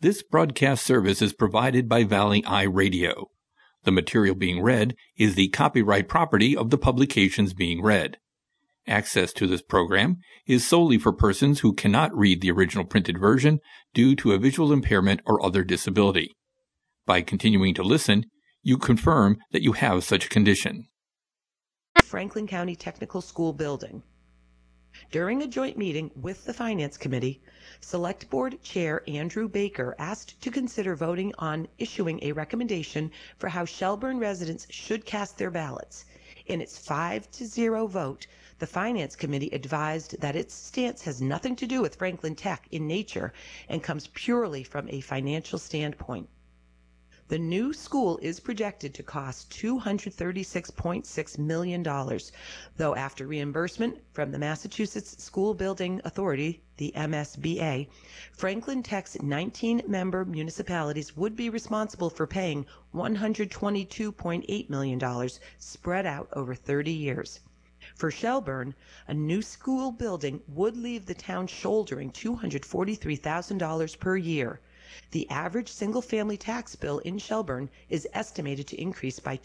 This broadcast service is provided by Valley Eye Radio. The material being read is the copyright property of the publications being read. Access to this program is solely for persons who cannot read the original printed version due to a visual impairment or other disability. By continuing to listen, you confirm that you have such a condition. Franklin County Technical School Building. During a joint meeting with the Finance Committee, Select Board Chair Andrew Baker asked to consider voting on issuing a recommendation for how Shelburne residents should cast their ballots. In its 5-0 vote, the Finance Committee advised that its stance has nothing to do with Franklin Tech in nature and comes purely from a financial standpoint. The new school is projected to cost $236.6 million, though after reimbursement from the Massachusetts School Building Authority, the MSBA, Franklin Tech's 19-member municipalities would be responsible for paying $122.8 million spread out over 30 years. For Shelburne, a new school building would leave the town shouldering $243,000 per year. The average single-family tax bill in Shelburne is estimated to increase by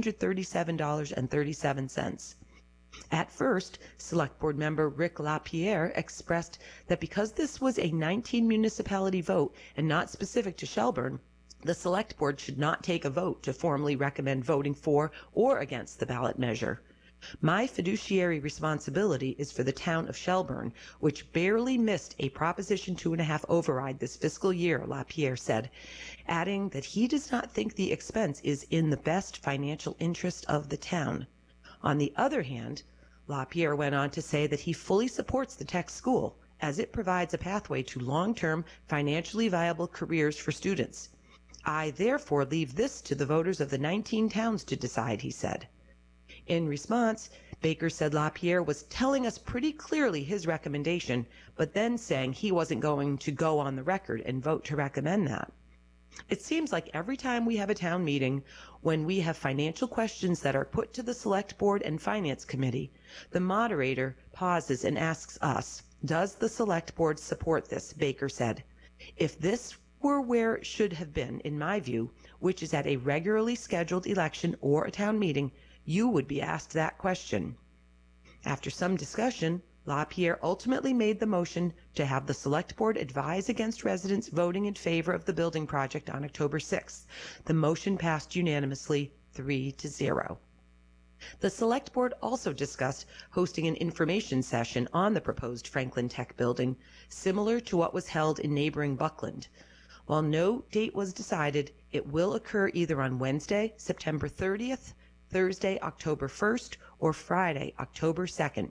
$237.37. At first, Select Board member Rick LaPierre expressed that because this was a 19-municipality vote and not specific to Shelburne, the Select Board should not take a vote to formally recommend voting for or against the ballot measure. My fiduciary responsibility is for the town of Shelburne, which barely missed a Proposition 2.5 override this fiscal year, LaPierre said, adding that he does not think the expense is in the best financial interest of the town. On the other hand, LaPierre went on to say that he fully supports the tech school, as it provides a pathway to long-term, financially viable careers for students. I therefore leave this to the voters of the 19 towns to decide, he said. In response, Baker said LaPierre was telling us pretty clearly his recommendation, but then saying he wasn't going to go on the record and vote to recommend that. It seems like every time we have a town meeting, when we have financial questions that are put to the Select Board and Finance Committee, the moderator pauses and asks us, "Does the Select Board support this?" Baker said. If this were where it should have been, in my view, which is at a regularly scheduled election or a town meeting, you would be asked that question. After some discussion, LaPierre ultimately made the motion to have the Select Board advise against residents voting in favor of the building project on October 6th. The motion passed unanimously 3-0. The Select Board also discussed hosting an information session on the proposed Franklin Tech building, similar to what was held in neighboring Buckland. While no date was decided, it will occur either on Wednesday, September 30th, Thursday, October 1st, or Friday, October 2nd.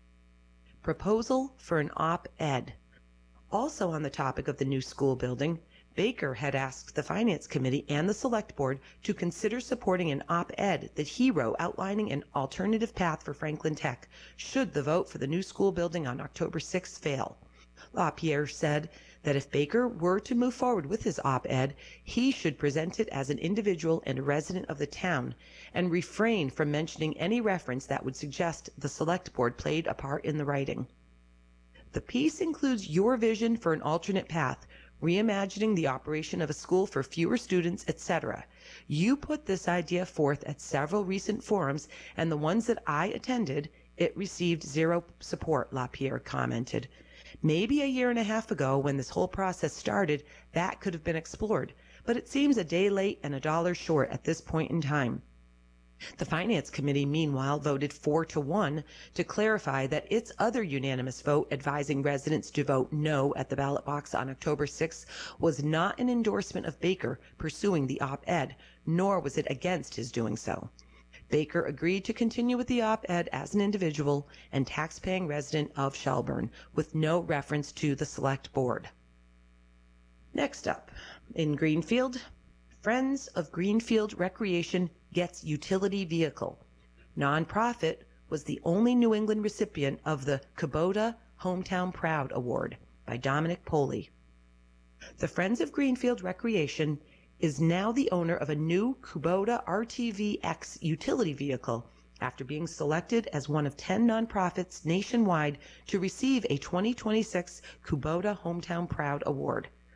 Proposal for an op-ed. Also on the topic of the new school building, Baker had asked the Finance Committee and the Select Board to consider supporting an op-ed that he wrote outlining an alternative path for Franklin Tech should the vote for the new school building on October 6th fail. LaPierre said that if Baker were to move forward with his op-ed, he should present it as an individual and a resident of the town, and refrain from mentioning any reference that would suggest the Select Board played a part in the writing. The piece includes your vision for an alternate path, reimagining the operation of a school for fewer students, etc. You put this idea forth at several recent forums, and the ones that I attended, it received zero support, LaPierre commented. Maybe a year and a half ago, when this whole process started, that could have been explored, but it seems a day late and a dollar short at this point in time. The Finance Committee, meanwhile, voted 4-1 to clarify that its other unanimous vote advising residents to vote no at the ballot box on October 6th was not an endorsement of Baker pursuing the op-ed, nor was it against his doing so. Baker agreed to continue with the op-ed as an individual and tax-paying resident of Shelburne, with no reference to the Select Board. Next up, in Greenfield, Friends of Greenfield Recreation gets utility vehicle. Nonprofit was the only New England recipient of the Kubota Hometown Proud Award by Dominic Poley. The Friends of Greenfield Recreation is now the owner of a new Kubota RTV-X utility vehicle after being selected as one of 10 nonprofits nationwide to receive a 2026 Kubota Hometown Proud Award.